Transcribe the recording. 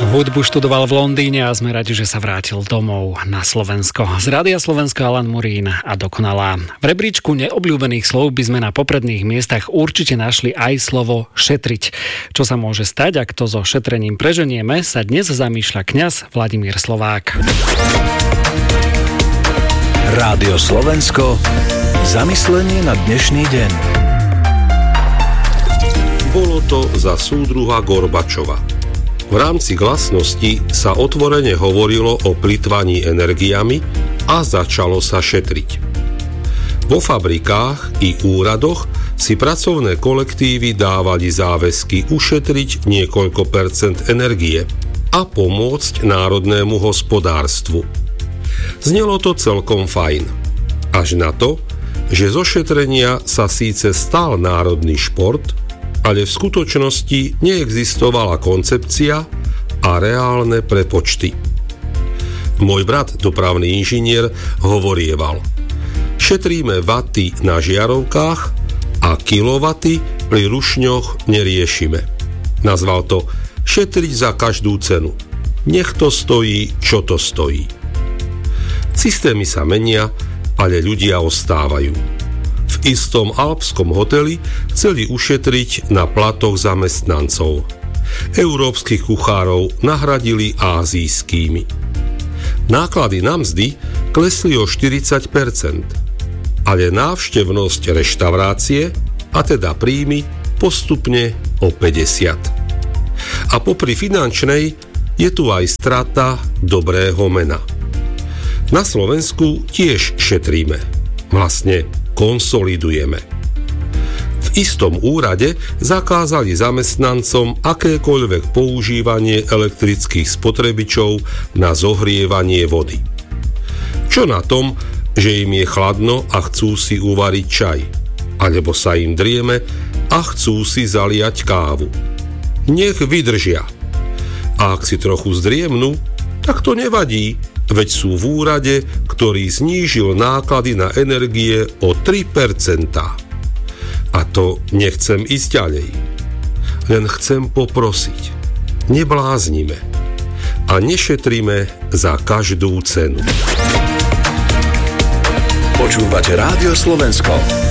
Hudbu študoval v Londýne a sme radi, že sa vrátil domov na Slovensko. Z Rádia Slovensko Alan Murín a Dokonalá. V rebríčku neobľúbených slov by sme na popredných miestach určite našli aj slovo šetriť. Čo sa môže stať, ak to so šetrením preženieme, sa dnes zamýšľa kňaz Vladimír Slovák. Rádio Slovensko. Zamyslenie na dnešný deň. Bolo to za súdruha Gorbačova. V rámci glasnosti sa otvorene hovorilo o plytvaní energiami a začalo sa šetriť. Vo fabrikách i úradoch si pracovné kolektívy dávali záväzky ušetriť niekoľko percent energie a pomôcť národnému hospodárstvu. Znelo to celkom fajn. Až na to, že zo šetrenia sa síce stal národný šport, ale v skutočnosti neexistovala koncepcia a reálne prepočty. Môj brat, dopravný inžinier, hovorieval: šetríme waty na žiarovkách a kilowaty pri rušňoch neriešime. Nazval to šetriť za každú cenu. Nech to stojí, čo to stojí. Systémy sa menia, ale ľudia ostávajú. V istom alpskom hoteli chceli ušetriť na platoch zamestnancov. Európskych kuchárov nahradili ázijskými. Náklady na mzdy klesli o 40%, ale návštevnosť reštaurácie, a teda príjmy, postupne o 50%. A popri finančnej je tu aj strata dobrého mena. Na Slovensku tiež šetríme. Vlastne konsolidujeme. V istom úrade zakázali zamestnancom akékoľvek používanie elektrických spotrebičov na zohrievanie vody. Čo na tom, že im je chladno a chcú si uvariť čaj, alebo sa im drieme a chcú si zaliať kávu? Nech vydržia. A ak si trochu zdriemnú, tak to nevadí, veď sú v úrade, ktorý znížil náklady na energie o 3%. A to nechcem ísť ďalej. Len chcem poprosiť. Nebláznime. A nešetríme za každú cenu. Počúvate Rádio Slovensko.